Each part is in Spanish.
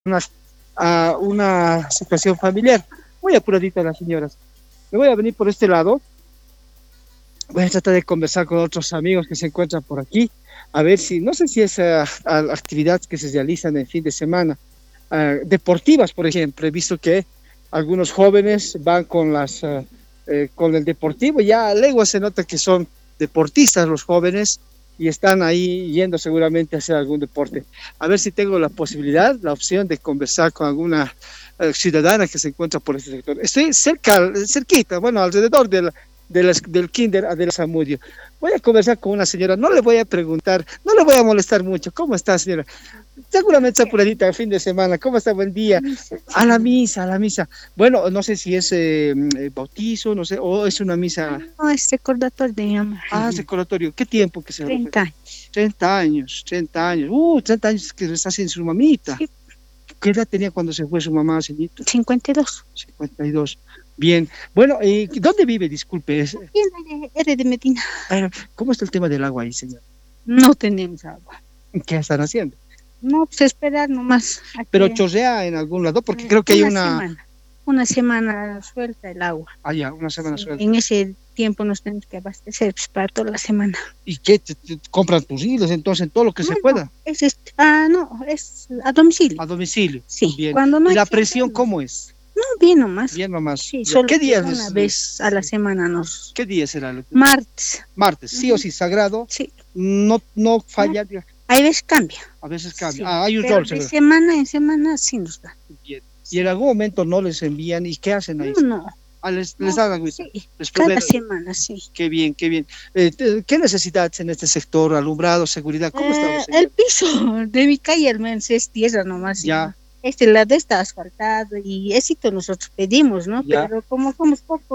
una, a una situación familiar. Muy apuradita las señoras. Me voy a venir por este lado. Voy a tratar de conversar con otros amigos que se encuentran por aquí. A ver si, no sé si es actividades que se realizan en fin de semana. Deportivas, por ejemplo. He visto que algunos jóvenes van con con el deportivo. Ya a legua se nota que son deportistas los jóvenes y están ahí yendo seguramente a hacer algún deporte. A ver si tengo la posibilidad, la opción de conversar con alguna ciudadana que se encuentra por este sector. Estoy cerquita, bueno, alrededor del Kinder de la Zamudio. Voy a conversar con una señora, no le voy a preguntar, no le voy a molestar mucho. ¿Cómo está, señora? Seguramente está apuradita el fin de semana. ¿Cómo está? Buen día. A la misa, a la misa. Bueno, no sé si es bautizo, no sé, o es una misa. No, es recordatorio de mi mamá. Ah, recordatorio. ¿Qué tiempo que se 30 años. 30 años, 30 años. 30 años que está sin su mamita. Sí. ¿Qué edad tenía cuando se fue su mamá, señorita? 52. 52. Bien. Bueno, ¿dónde vive? Disculpe. Eres de Medina. ¿Cómo está el tema del agua ahí, señor? No tenemos agua. ¿Qué están haciendo? No, pues esperar nomás. Pero chorrea en algún lado, porque creo que hay una semana suelta el agua. Ah, ya, una semana suelta. En ese tiempo nos tenemos que abastecer pues, para toda la semana. ¿Y qué? ¿Te compran tus hilos entonces, en todo lo que se pueda? No, es a domicilio. A domicilio. Sí. Bien. Cuando no ¿Y la presión cómo es? No, bien nomás. Bien nomás. Sí, solo ¿Qué días una vez a la semana nos. ¿Qué día será? Martes. Martes, sí o sí, sagrado. Sí. No falla. No. A veces cambia. A veces cambia. Sí. Hay un Pero rol. de semana en semana sí nos da. Bien. Y en algún momento no les envían. ¿Y qué hacen ahí? No. Les dan agüita. Sí, cada semana, sí. Qué bien, qué bien. ¿Qué necesidades en este sector? ¿Alumbrado, seguridad? ¿Cómo está? El piso de mi calle al menos es tierra nomás. Ya. Este lado está asfaltado y éxito nosotros pedimos, ¿no? Ya. Pero como somos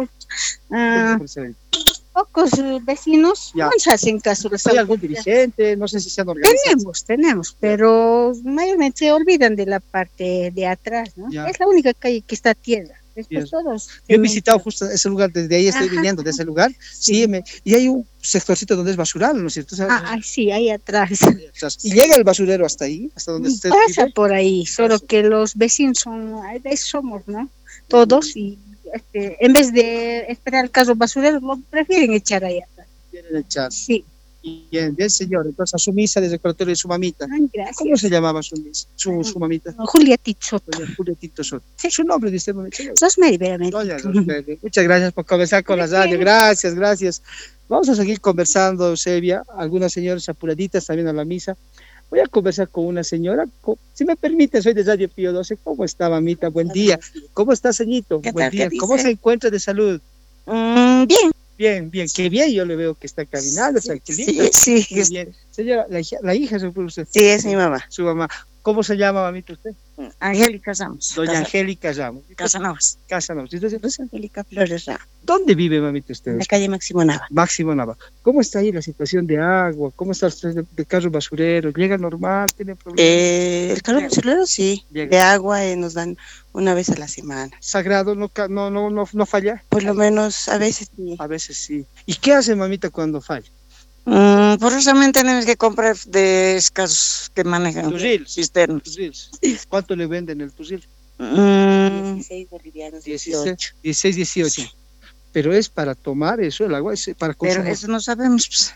pocos vecinos, ya. No se hacen caso. ¿Hay algún dirigente? No sé si se han organizado. Tenemos, pero mayormente se olvidan de la parte de atrás, ¿no? Ya. Es la única calle que está tierra. Después todos. Yo he visitado justo ese lugar, desde ahí estoy viniendo, de ese lugar. Sí, y hay un sectorcito donde es basural, ¿no es cierto? Sí, ahí atrás. Y llega el basurero hasta ahí, hasta donde usted pasa vive. Por ahí, solo que los vecinos somos, ¿no? Todos, y en vez de esperar el carro basurero, lo prefieren echar ahí atrás. Quieren echar. Sí. Bien, bien, señor. Entonces, a su misa de recordatorio de su mamita. Ay, gracias. ¿Cómo se llamaba su mamita? Julia Tizot. Doña Julia Tito Soto. Sí. ¿Su nombre de usted, mamita? Rosemary, veramente. Doña Rosemary. Muchas gracias por conversar con la radio. Gracias, gracias. Vamos a seguir conversando, Eusebia. Algunas señoras apuraditas también a la misa. Voy a conversar con una señora. Si me permite, soy de Radio Pío 12. ¿Cómo está, mamita? Buen día. ¿Cómo está, señorito? Buen día. ¿Cómo se encuentra de salud? Bien. Bien, bien, qué bien, yo le veo que está caminando, tranquilito. Sí. Bien. Señora, la hija, supongo usted. Sí, es mi mamá. Su mamá. ¿Cómo se llama, mamita, usted? Angélica Ramos. Doña Angélica Ramos. Casanovas. Casanovas. Entonces, Angélica Flores Ramos. ¿dónde vive, mamita, usted? En la calle Máximo Nava. Máximo Nava. ¿Cómo está ahí la situación de agua? ¿Cómo está usted de carro basurero? ¿Llega normal? ¿Tiene problemas? El carro basurero sí. Llega. De agua nos dan una vez a la semana. ¿Sagrado no falla? Por lo menos a veces sí. A veces sí. ¿Y qué hace, mamita, cuando falla? Forzosamente tenemos que comprar de escasos que manejan cisternas. ¿Cuánto le venden el tuzil? 16 bolivianos. 16, 18. Sí. Pero es para tomar eso, el agua es para consumir. Pero eso no sabemos. Pues.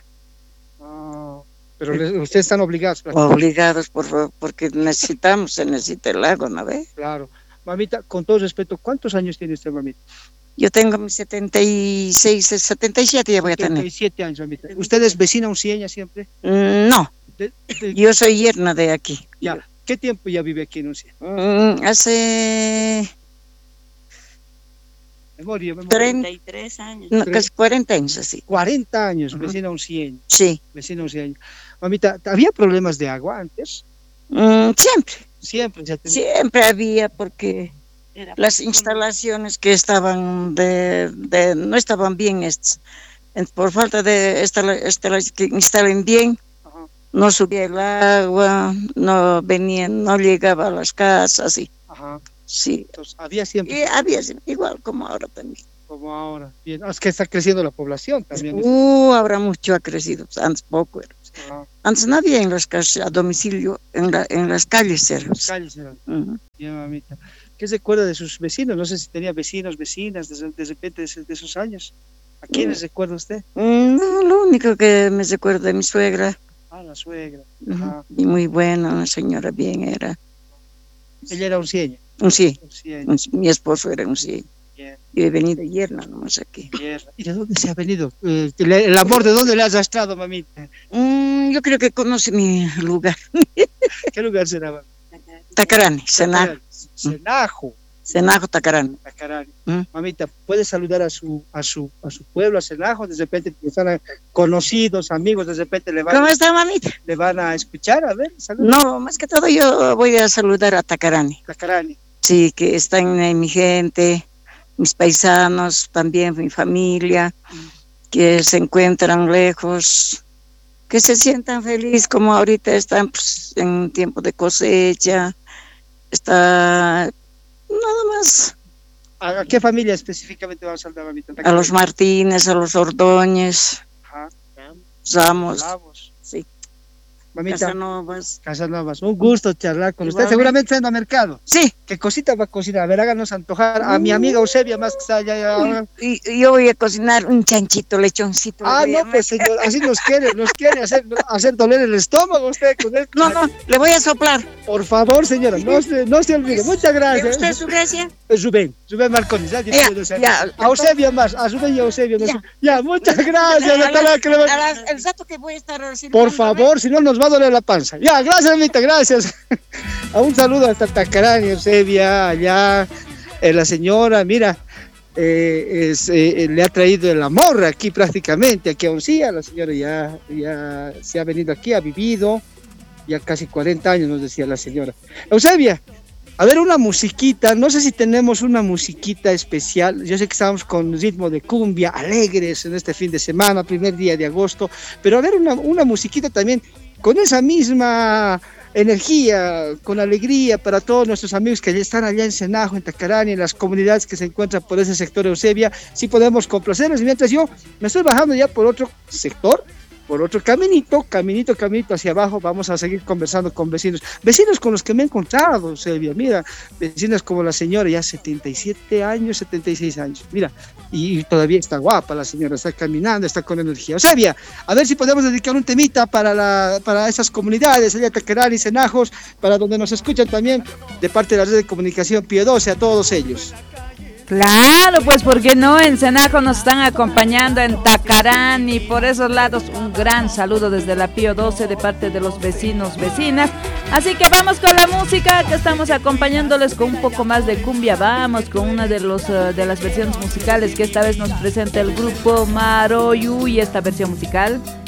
Pero ustedes están obligados. Obligados, porque se necesita el agua, ¿no ve? Claro. Mamita, con todo respeto, ¿cuántos años tiene usted, mamita? Yo tengo mis 76, 77 ya voy a tener. 77 años, mamita. ¿Usted es vecina uncieña siempre? No, yo soy yerna de aquí. Ya. ¿Qué tiempo ya vive aquí en Uncieña? Hace... Memoria. 33 años. No, casi 40 años así. 40 años, vecina uncieña. Sí. Vecina uncieña. Mamita, ¿había problemas de agua antes? Siempre había, porque las instalaciones que estaban no estaban bien, por falta de que instalen bien. Ajá. No subía el agua, no llegaba a las casas, y ajá. Sí. Entonces, había siempre igual como ahora también. Como ahora. Bien. Es que está creciendo la población también. Ahora mucho ha crecido, antes poco. Ah, Antes no había en las casas a domicilio, en las calles era. las calles eran. Ujú. Ya, mamita. ¿Qué se recuerda de sus vecinos? No sé si tenía vecinos, vecinas, de repente de esos años. ¿A quiénes recuerda usted? No, lo único que me recuerdo de mi suegra. Ah, la suegra. Ujú. Ajá. Y muy buena, una señora bien era. Ella era un cieño. Un sí, Un cieño. mi esposo era un sí. Bien, Yo he venido yerna nomás aquí. bien. ¿Y de dónde se ha venido? El amor, ¿de dónde le has arrastrado, mamita? Yo creo que conoce mi lugar. ¿Qué lugar será, mamita? Tacarani, Senajo. Senajo. Senajo, Tacarani. Tacarani. ¿Mm? Mamita, ¿puede saludar a su pueblo, a Senajo? De repente están conocidos, amigos, de repente ¿Cómo está, mamita? le van a escuchar, a ver, saludos. No, más que todo yo voy a saludar a Tacarani. Tacarani. Sí, que están mi gente, mis paisanos, también mi familia, que se encuentran lejos, que se sientan felices como ahorita están pues, en tiempo de cosecha, está nada más. ¿A qué familia específicamente vamos a saludar, mamita? A los Martínez, a los Ordóñez, Ajá. Ramos, Hablamos. sí, Mamita, Casanovas. Casanovas, un gusto charlar con usted. Igualmente. Seguramente está en el mercado. Sí, ¿Qué cosita va a cocinar? A ver, háganos antojar. A mi amiga Eusebia, más que está allá. Ahora. y yo voy a cocinar un chanchito, lechoncito. Ah, le voy a no, pues señor, así nos quiere hacer doler el estómago usted con esto. No, le voy a soplar. Por favor, señora, no se olvide. Muchas ¿Le gracias. gusta su gracia? Rubén Marcones, ya, Ya, a Eusebia más, a Rubén y a Eusebio. Ya, muchas gracias. El rato que voy a estar haciendo. Por favor, si no nos va a doler la panza. Ya, gracias, Anita, gracias. Un saludo hasta Tacarani, Eusebia, allá, la señora, mira, le ha traído el amor aquí prácticamente, aquí a Uncía, la señora ya se ha venido aquí, ha vivido, ya casi 40 años nos decía la señora. Eusebia, a ver una musiquita, no sé si tenemos una musiquita especial, yo sé que estamos con ritmo de cumbia, alegres en este fin de semana, primer día de agosto, pero a ver una musiquita también con esa misma energía, con alegría para todos nuestros amigos que ya están allá en Senajo, en Tacarani, en las comunidades que se encuentran por ese sector de Eusebia, si podemos complacerles, mientras yo me estoy bajando ya por otro sector, por otro caminito hacia abajo, vamos a seguir conversando con vecinos con los que me he encontrado, Eusebia, mira, vecinas como la señora, ya 77 años, 76 años, mira, y todavía está guapa la señora, está caminando, está con energía. Eusebia, a ver si podemos dedicar un temita para esas comunidades, allá Tacarani, Senajos, para donde nos escuchan también, de parte de la red de comunicación Pío 12, a todos ellos. Claro, pues ¿por qué no? En Senajo nos están acompañando, en Tacarani, por esos lados un gran saludo desde la Pío 12 de parte de los vecinos, vecinas. Así que vamos con la música, que estamos acompañándoles con un poco más de cumbia. Vamos con una de las versiones musicales que esta vez nos presenta el grupo Maroyu, y esta versión musical